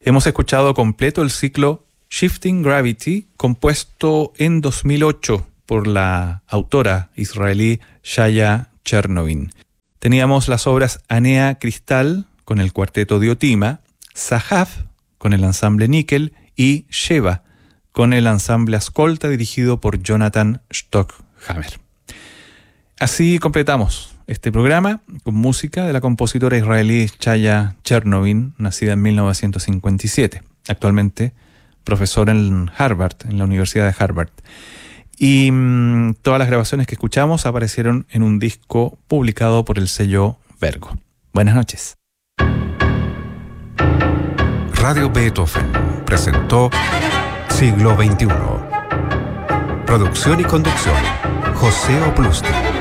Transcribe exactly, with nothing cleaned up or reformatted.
Hemos escuchado completo el ciclo Shifting Gravity, compuesto en dos mil ocho por la autora israelí Shaya Chernovin. Teníamos las obras Anea Cristal con el cuarteto Diotima, Zahav con el ensamble Níquel y Sheva con el ensamble Ascolta dirigido por Jonathan Stockhammer. Así completamos este programa con música de la compositora israelí Shaya Chernovin, nacida en mil novecientos cincuenta y siete, actualmente profesora en Harvard, en la Universidad de Harvard. Y mmm, todas las grabaciones que escuchamos aparecieron en un disco publicado por el sello Vergo. Buenas noches. Radio Beethoven presentó Siglo veintiuno. Producción y conducción, José Oplusti.